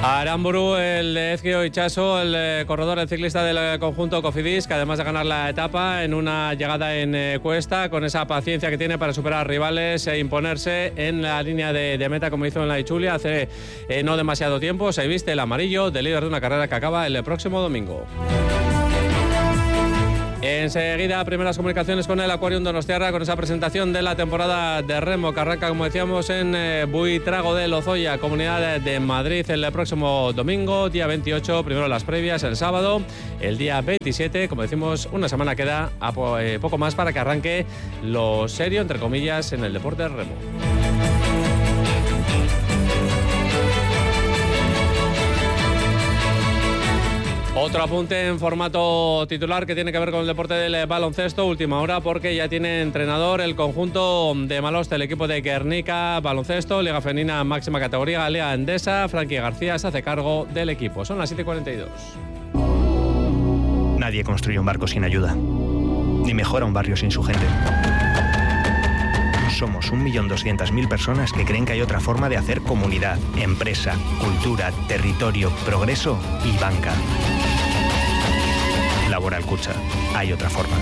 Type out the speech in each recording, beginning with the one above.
Aramburu, el de Ezquio Itxaso, el corredor, el ciclista del conjunto Cofidis, que además de ganar la etapa en una llegada en cuesta, con esa paciencia que tiene para superar rivales e imponerse en la línea de meta, como hizo en la Ichulia hace no demasiado tiempo, se viste el amarillo de líder de una carrera que acaba el próximo domingo. Enseguida, primeras comunicaciones con el Aquarium Donostiarra, con esa presentación de la temporada de remo que arranca, como decíamos, en Buitrago de Lozoya, Comunidad de Madrid, el próximo domingo, día 28, primero las previas el sábado, el día 27, como decimos, una semana queda a poco más para que arranque lo serio, entre comillas, en el deporte del remo. Otro apunte en formato titular que tiene que ver con el deporte del baloncesto, última hora, porque ya tiene entrenador el conjunto de Maloste, el equipo de Guernica Baloncesto, Liga Femenina máxima categoría, Liga Endesa. Frankie García se hace cargo del equipo. Son las 7:42. Nadie construye un barco sin ayuda, ni mejora un barrio sin su gente. Somos 1.200.000 personas que creen que hay otra forma de hacer comunidad, empresa, cultura, territorio, progreso y banca. Laboral Kutxa. Hay otra forma.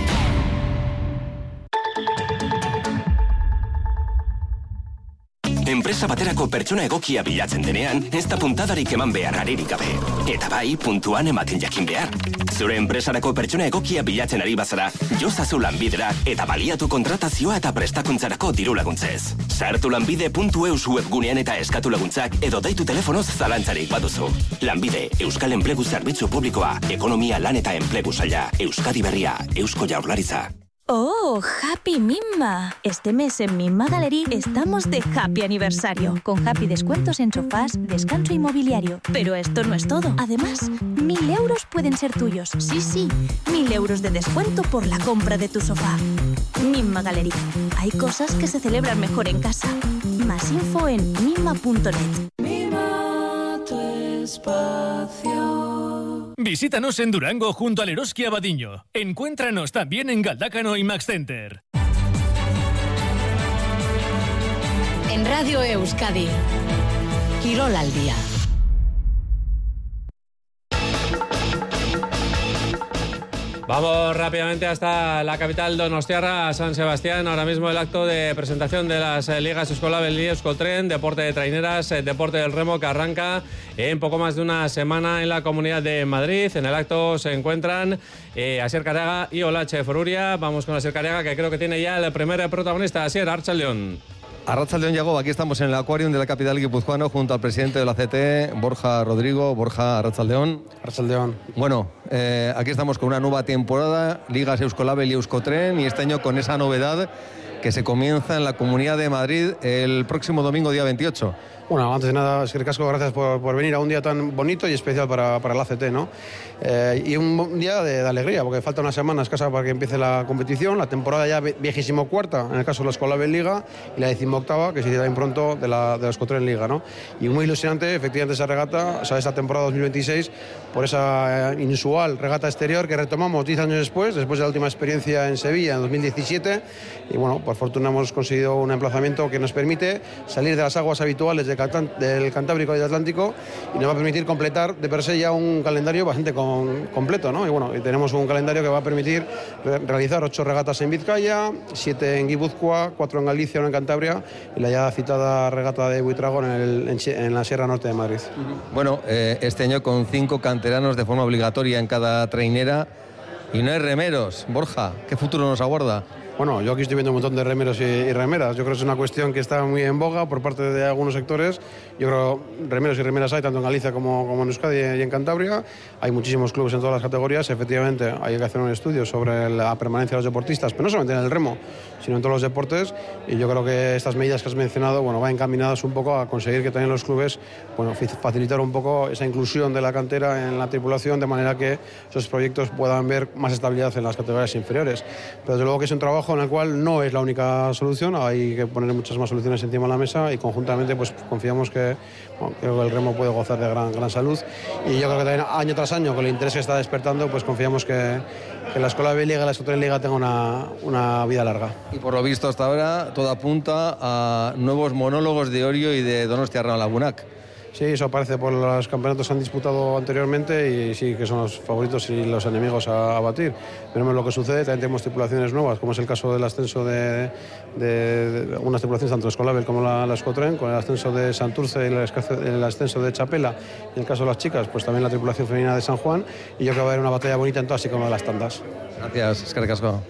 Enpresa baterako pertsona egokia bilatzen denean, ez da puntadarik eman behar aririk gabe. Eta bai, puntuan ematen jakin behar. Zure enpresarako pertsona egokia bilatzen ari bazara, jozazu Lanbidera eta baliatu kontratazioa eta prestakuntzarako diru laguntzez. Sartu lanbide.eus webgunean eta eskatu laguntzak edo deitu telefonoz zalantzarik baduzu. Lanbide, Euskal Enplegu Zerbitzu Publikoa, Ekonomia, Lan eta Enplegu Saila, Euskadi Berria, Eusko Jaurlaritza. ¡Oh, Happy Mimma! Este mes en Mimma Gallery estamos de happy aniversario, con happy descuentos en sofás, descanso inmobiliario. Pero esto no es todo. Además, 1.000 euros pueden ser tuyos. Sí, 1.000 euros de descuento por la compra de tu sofá. Mimma Gallery. Hay cosas que se celebran mejor en casa. Más info en mimma.net. Mima tu espacio. Visítanos en Durango junto al Eroski Abadiño. Encuéntranos también en Galdácano y Max Center. En Radio Euskadi, Quirol al día. Vamos rápidamente hasta la capital donostiarra, San Sebastián. Ahora mismo el acto de presentación de las ligas Euskolabel y Euskotren, deporte de traineras, deporte del remo, que arranca en poco más de una semana en la Comunidad de Madrid. En el acto se encuentran Asier Cariaga y Olache Foruria. Vamos con Asier Cariaga, que creo que tiene ya el primer protagonista. Asier, Arratsaldeon. Arratsaldeon, Yago. Aquí estamos en el Aquarium de la capital guipuzcoana junto al presidente de la CT, Borja Rodrigo. Borja, Arratsaldeon. Arratsaldeon. Bueno, aquí estamos con una nueva temporada, Ligas Euskolabel y Euskotren, y este año con esa novedad que se comienza en la Comunidad de Madrid el próximo domingo, día 28. Bueno, antes de nada, Asier Casco, gracias por venir a un día tan bonito y especial para la ACT, ¿no? Y un día de alegría, porque falta una semana escasa para que empiece la competición, la temporada ya 24ª, en el caso de la Euskolabel Liga, y la 18ª, que se irá bien pronto, de la Euskotren Liga, ¿no? Y muy ilusionante, efectivamente, esa regata, o sea, esta temporada 2026, por esa inusual regata exterior que retomamos 10 años después de la última experiencia en Sevilla, en 2017, y bueno, por fortuna hemos conseguido un emplazamiento que nos permite salir de las aguas habituales del Cantábrico y del Atlántico, y nos va a permitir completar de per se ya un calendario bastante completo, ¿no? Y bueno, tenemos un calendario que va a permitir realizar 8 regatas en Vizcaya, 7 en Guipúzcoa, 4 en Galicia, 1 en Cantabria, y la ya citada regata de Buitrago en la Sierra Norte de Madrid. Bueno, este año con 5 canteranos de forma obligatoria en cada trainera, y no hay remeros. Borja, ¿qué futuro nos aguarda? Bueno, yo aquí estoy viendo un montón de remeros y remeras. Yo creo que es una cuestión que está muy en boga por parte de algunos sectores. Yo creo remeros y remeras hay tanto en Galicia como en Euskadi y en Cantabria. Hay muchísimos clubes en todas las categorías. Efectivamente, hay que hacer un estudio sobre la permanencia de los deportistas, pero no solamente en el remo, sino en todos los deportes. Y yo creo que estas medidas que has mencionado, bueno, van encaminadas un poco a conseguir que también los clubes, bueno, facilitar un poco esa inclusión de la cantera en la tripulación, de manera que esos proyectos puedan ver más estabilidad en las categorías inferiores. Pero desde luego que es un trabajo en el cual no es la única solución, hay que poner muchas más soluciones encima de la mesa, y conjuntamente pues confiamos que, bueno, creo que el remo puede gozar de gran salud, y yo creo que también año tras año, con el interés que está despertando, pues confiamos que la Euskolabel Liga y la Euskotren Liga tenga una vida larga. Y por lo visto hasta ahora todo apunta a nuevos monólogos de Orio y de Donostiarra Lagunak. Sí, eso aparece por los campeonatos que han disputado anteriormente y sí que son los favoritos y los enemigos a batir. Veremos lo que sucede, también tenemos tripulaciones nuevas, como es el caso del ascenso de unas tripulaciones tanto Escolabel como la Euskotren, con el ascenso de Santurce y el ascenso de Chapela, y en el caso de las chicas, pues también la tripulación femenina de San Juan, y yo creo que va a haber una batalla bonita en todas y como de las tandas. Gracias, eskerrik asko.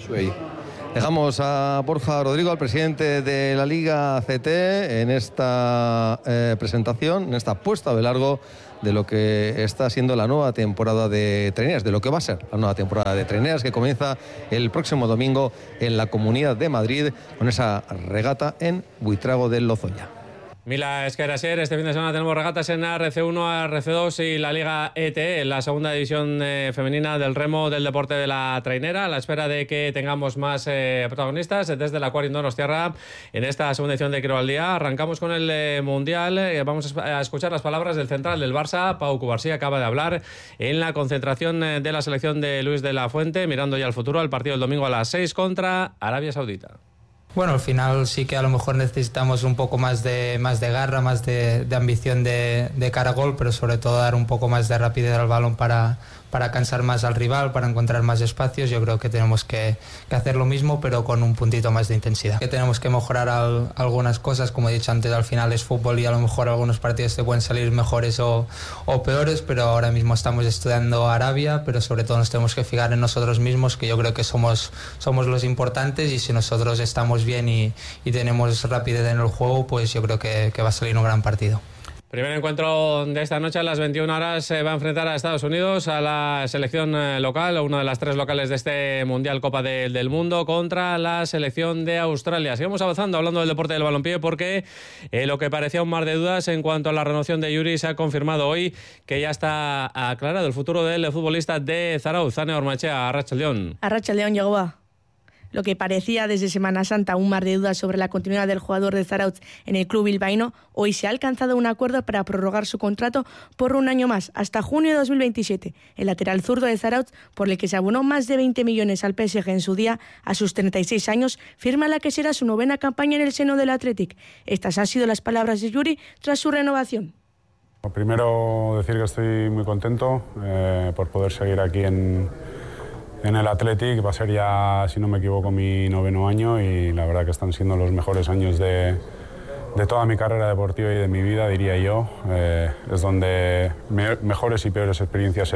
Dejamos a Borja Rodrigo, al presidente de la Liga CT, en esta presentación, en esta puesta de largo de lo que está siendo la nueva temporada de Traineras, de lo que va a ser la nueva temporada de Traineras, que comienza el próximo domingo en la Comunidad de Madrid con esa regata en Buitrago del Lozoya. Mila esker asier, este fin de semana tenemos regatas en ARC1, ARC2 y la Liga ETE, la segunda división femenina del remo del deporte de la trainera, a la espera de que tengamos más protagonistas desde el Aquarium Donostiarra en esta segunda edición de Quiero al Día. Arrancamos con el Mundial, vamos a escuchar las palabras del central del Barça, Pau Cubarsí, acaba de hablar en la concentración de la selección de Luis de la Fuente, mirando ya al futuro, al partido del domingo a las 6 contra Arabia Saudita. Bueno, al final sí que a lo mejor necesitamos un poco más de garra, más de ambición de cara a gol, pero sobre todo dar un poco más de rapidez al balón para cansar más al rival, para encontrar más espacios. Yo creo que tenemos que hacer lo mismo, pero con un puntito más de intensidad. Que tenemos que mejorar algunas cosas, como he dicho antes, al final es fútbol y a lo mejor algunos partidos te pueden salir mejores o peores, pero ahora mismo estamos estudiando Arabia, pero sobre todo nos tenemos que fijar en nosotros mismos, que yo creo que somos los importantes, y si nosotros estamos bien y tenemos rapidez en el juego, pues yo creo que va a salir un gran partido. Primer encuentro de esta noche a las 21 horas se va a enfrentar a Estados Unidos, a la selección local, una de las 3 locales de este Mundial Copa del Mundo, contra la selección de Australia. Seguimos avanzando hablando del deporte del balompié, porque lo que parecía un mar de dudas en cuanto a la renovación de Yuri se ha confirmado hoy, que ya está aclarado el futuro del futbolista de Zarauz. Zane Ormachea, Arratsaldeon. Arratsaldeon, Yagoba. Lo que parecía desde Semana Santa un mar de dudas sobre la continuidad del jugador de Zarauz en el club bilbaíno, hoy se ha alcanzado un acuerdo para prorrogar su contrato por un año más, hasta junio de 2027. El lateral zurdo de Zarauz, por el que se abonó más de 20 millones al PSG en su día, a sus 36 años, firma la que será su 9ª campaña en el seno del Athletic. Estas han sido las palabras de Yuri tras su renovación. Primero decir que estoy muy contento por poder seguir aquí en el Athletic. Va a ser ya, si no me equivoco, mi 9º año, y la verdad que están siendo los mejores años de toda mi carrera deportiva y de mi vida, diría yo. Es donde mejores y peores experiencias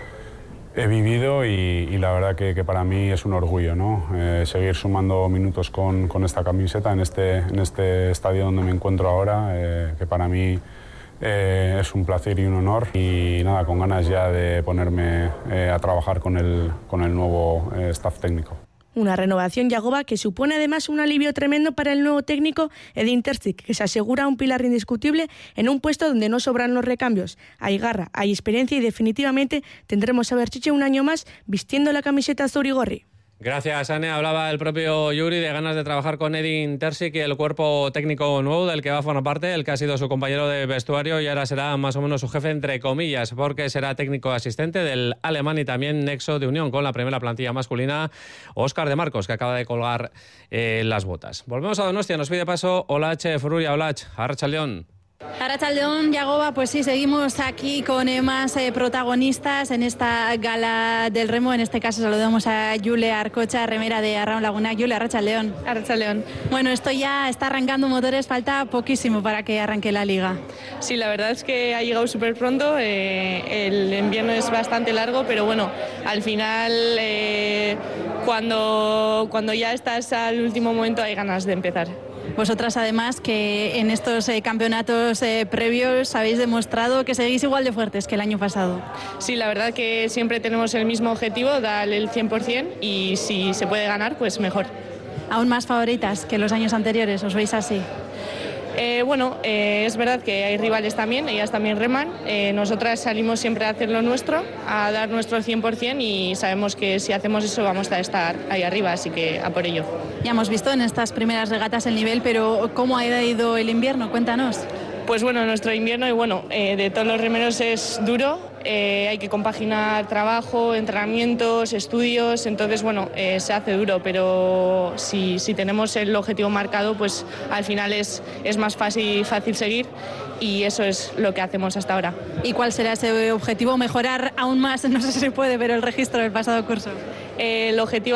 he vivido, y la verdad que para mí es un orgullo, ¿no? Seguir sumando minutos con esta camiseta en este estadio donde me encuentro ahora, que para mí es un placer y un honor, y nada, con ganas ya de ponerme a trabajar con el nuevo staff técnico. Una renovación, Yagoba, que supone además un alivio tremendo para el nuevo técnico Edin Terzic, que se asegura un pilar indiscutible en un puesto donde no sobran los recambios. Hay garra, hay experiencia, y definitivamente tendremos a Berchiche un año más vistiendo la camiseta zurigorri. Gracias, Ane. Hablaba el propio Yuri de ganas de trabajar con Edin Terzic y el cuerpo técnico nuevo del que va a formar parte, el que ha sido su compañero de vestuario y ahora será más o menos su jefe, entre comillas, porque será técnico asistente del alemán y también nexo de unión con la primera plantilla masculina, Óscar de Marcos, que acaba de colgar las botas. Volvemos a Donostia, nos pide paso Olache Fururia. Olache, Arratsaldeon. Arratsaldeon, Yagoba, pues sí, seguimos aquí con más protagonistas en esta gala del remo. En este caso saludamos a Jule Arcocha, remera de Arraun Laguna. Jule, Arratsaldeon. Arratsaldeon. Bueno, esto ya está arrancando motores, falta poquísimo para que arranque la liga. Sí, la verdad es que ha llegado súper pronto, el invierno es bastante largo, pero bueno, al final cuando ya estás al último momento hay ganas de empezar. Vosotras, además, que en estos campeonatos previos habéis demostrado que seguís igual de fuertes que el año pasado. Sí, la verdad que siempre tenemos el mismo objetivo, dar el 100%, y si se puede ganar, pues mejor. ¿Aún más favoritas que los años anteriores? ¿Os veis así? Es verdad que hay rivales también, ellas también reman. Nosotras salimos siempre a hacer lo nuestro, a dar nuestro 100%, y sabemos que si hacemos eso vamos a estar ahí arriba, así que a por ello. Ya hemos visto en estas primeras regatas el nivel, pero ¿cómo ha ido el invierno? Cuéntanos. Pues bueno, nuestro invierno, y de todos los remeros, es duro. Hay que compaginar trabajo, entrenamientos, estudios, entonces se hace duro, pero si tenemos el objetivo marcado, pues al final es más fácil seguir, y eso es lo que hacemos hasta ahora. ¿Y cuál será ese objetivo? ¿Mejorar aún más? No sé si se puede, pero el registro del pasado curso. El objetivo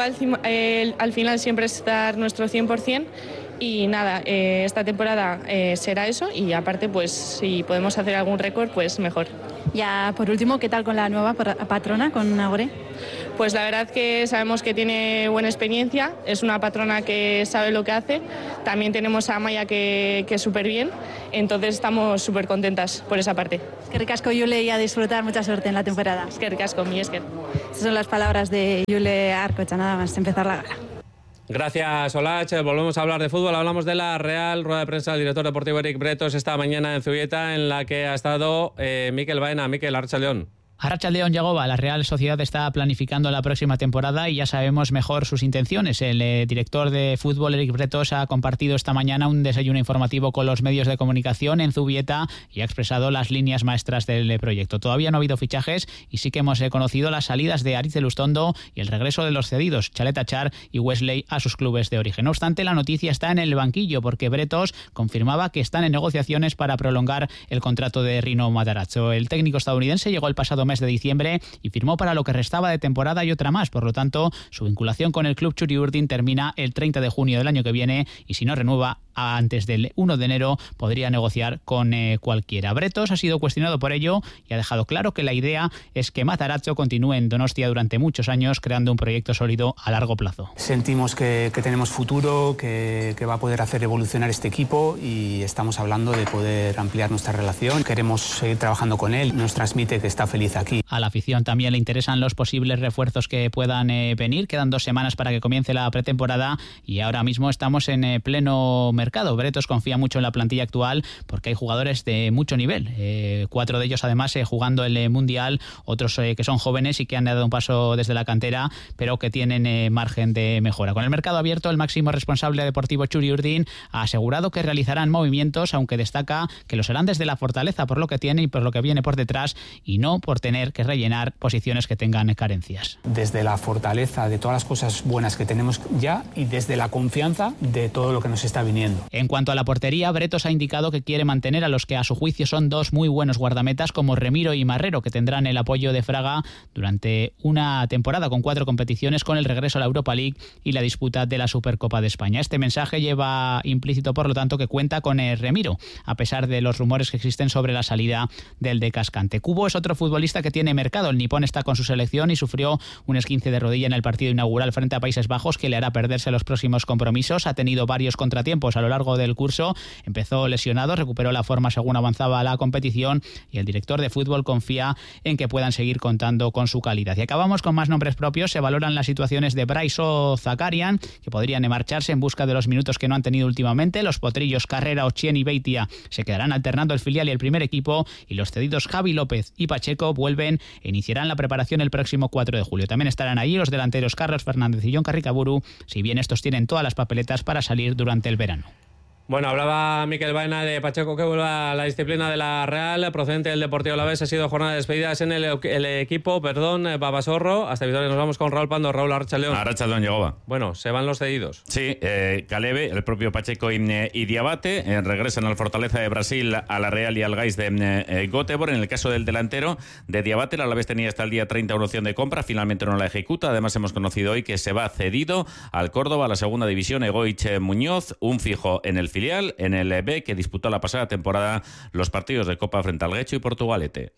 al final siempre es dar nuestro 100%. Y nada, esta temporada será eso y aparte pues si podemos hacer algún récord pues mejor. Ya por último, ¿qué tal con la nueva patrona, con Nagore? Pues la verdad que sabemos que tiene buena experiencia, es una patrona que sabe lo que hace, también tenemos a Amaya que súper bien, entonces estamos súper contentas por esa parte. Eskerrik asko, Jule, y a disfrutar, mucha suerte en la temporada. Eskerrik asko, mi esker. Estas son las palabras de Jule Arcocha, nada más empezar la gala. Gracias, Olach. Volvemos a hablar de fútbol. Hablamos de la Real, rueda de prensa del director deportivo Eric Bretos esta mañana en Zubieta, en la que ha estado Mikel Baena. Mikel, Arratsaldeon. Arratsaldeon, Yagoba. La Real Sociedad está planificando la próxima temporada y ya sabemos mejor sus intenciones. El director de fútbol, Eric Bretos, ha compartido esta mañana un desayuno informativo con los medios de comunicación en Zubieta y ha expresado las líneas maestras del proyecto. Todavía no ha habido fichajes y sí que hemos conocido las salidas de Aritz Elustondo y el regreso de los cedidos, Chalet Achar y Wesley, a sus clubes de origen. No obstante, la noticia está en el banquillo porque Bretos confirmaba que están en negociaciones para prolongar el contrato de Rino Matarazzo. El técnico estadounidense llegó el pasado mes de diciembre y firmó para lo que restaba de temporada y otra más. Por lo tanto, su vinculación con el club Txuri-Urdin termina el 30 de junio del año que viene y si no renueva antes del 1 de enero podría negociar con cualquiera. Bretos ha sido cuestionado por ello y ha dejado claro que la idea es que Matarazzo continúe en Donostia durante muchos años creando un proyecto sólido a largo plazo. Sentimos que tenemos futuro, que va a poder hacer evolucionar este equipo y estamos hablando de poder ampliar nuestra relación. Queremos seguir trabajando con él, nos transmite que está feliz aquí. A la afición también le interesan los posibles refuerzos que puedan venir. Quedan 2 semanas para que comience la pretemporada y ahora mismo estamos en pleno mercado. Bretos confía mucho en la plantilla actual porque hay jugadores de mucho nivel. 4 de ellos además jugando el Mundial, otros que son jóvenes y que han dado un paso desde la cantera, pero que tienen margen de mejora. Con el mercado abierto, el máximo responsable deportivo Txuri-Urdin ha asegurado que realizarán movimientos, aunque destaca que los harán desde la fortaleza por lo que tiene y por lo que viene por detrás y no por tener que rellenar posiciones que tengan carencias. Desde la fortaleza de todas las cosas buenas que tenemos ya y desde la confianza de todo lo que nos está viniendo. En cuanto a la portería, Bretos ha indicado que quiere mantener a los que a su juicio son 2 muy buenos guardametas como Remiro y Marrero, que tendrán el apoyo de Fraga durante una temporada con 4 competiciones con el regreso a la Europa League y la disputa de la Supercopa de España. Este mensaje lleva implícito, por lo tanto, que cuenta con Remiro, a pesar de los rumores que existen sobre la salida del de Cascante. Cubo es otro futbolista que tiene mercado. El nipón está con su selección y sufrió un esguince de rodilla en el partido inaugural frente a Países Bajos que le hará perderse los próximos compromisos. Ha tenido varios contratiempos a lo largo del curso. Empezó lesionado, recuperó la forma según avanzaba la competición y el director de fútbol confía en que puedan seguir contando con su calidad. Y acabamos con más nombres propios. Se valoran las situaciones de Bryce o Zakarian, que podrían marcharse en busca de los minutos que no han tenido últimamente. Los potrillos Carrera, Ochien y Beitia se quedarán alternando el filial y el primer equipo y los cedidos Javi López y Pacheco vuelven e iniciarán la preparación el próximo 4 de julio. También estarán allí los delanteros Carlos Fernández y Jon Carricaburu, si bien estos tienen todas las papeletas para salir durante el verano. Bueno, hablaba Mikel Baena de Pacheco que vuelve a la disciplina de la Real, procedente del Deportivo Alavés. Ha sido jornada de despedidas en el equipo, Babasorro. Hasta Vitoria nos vamos con Raúl Pando. Raúl, Arratsaldeon. Arratsaldeon, Yagoba. Bueno, se van los cedidos. Sí, Calebe, el propio Pacheco y Diabate regresan al Fortaleza de Brasil, a la Real y al Gais de Göteborg. En el caso del delantero de Diabate, el Alavés tenía hasta el día 30 una opción de compra, finalmente no la ejecuta. Además hemos conocido hoy que se va cedido al Córdoba, a la segunda división, Egoich Muñoz, un fijo en el filial, en el B, que disputó la pasada temporada los partidos de Copa frente al Guecho y Portugalete.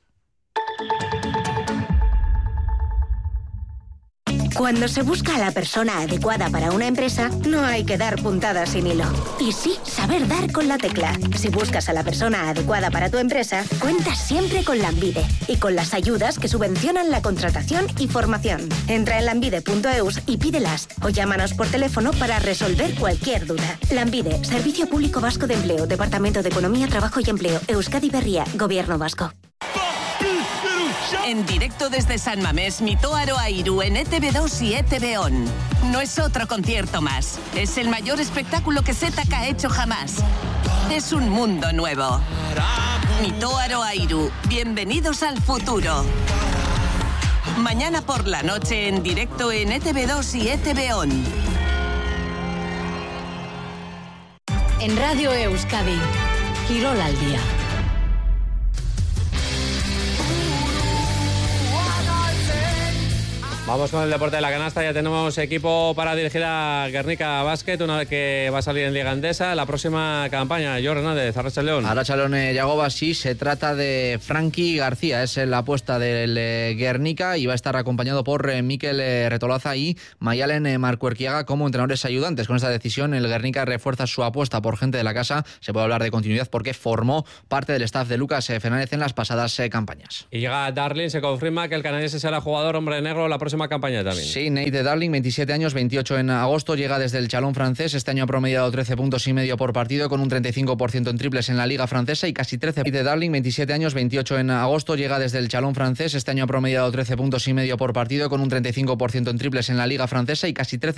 Cuando se busca a la persona adecuada para una empresa, no hay que dar puntadas sin hilo. Y sí, saber dar con la tecla. Si buscas a la persona adecuada para tu empresa, cuentas siempre con Lanbide y con las ayudas que subvencionan la contratación y formación. Entra en lanbide.eus y pídelas o llámanos por teléfono para resolver cualquier duda. Lanbide, Servicio Público Vasco de Empleo, Departamento de Economía, Trabajo y Empleo, Euskadi Berria, Gobierno Vasco. En directo desde San Mamés, Mito Aroairu en ETV2 y ETV On. No es otro concierto más. Es el mayor espectáculo que ZK ha hecho jamás. Es un mundo nuevo. Mito Aroairu, bienvenidos al futuro. Mañana por la noche en directo en ETV2 y ETV On. En Radio Euskadi, Quirol al día. Vamos con el deporte de la canasta. Ya tenemos equipo para dirigir a Guernica Basket una vez que va a salir en Liga Endesa la próxima campaña. Jorge Hernández, Arratsaldeon. Arratsaldeon, Yagoba, sí, se trata de Frankie García, es la apuesta del Guernica y va a estar acompañado por Mikel Retolaza y Mayalen Marcuerquiaga como entrenadores ayudantes. Con esta decisión el Guernica refuerza su apuesta por gente de la casa. Se puede hablar de continuidad porque formó parte del staff de Lucas Fernández en las pasadas campañas. Y llega Darling, se confirma que el canadiense será jugador hombre negro la próxima campaña también. Sí, Nate Darling, 27 años, 28 en agosto, llega desde el Chalón francés. Este año ha promediado 13 puntos y medio por partido con un 35% en triples en la Liga francesa y casi 13. Nate Darling, 27 años, 28 en agosto, llega desde el Chalón francés. Este año ha promediado 13 puntos y medio por partido con un 35% en triples en la Liga francesa y casi 13.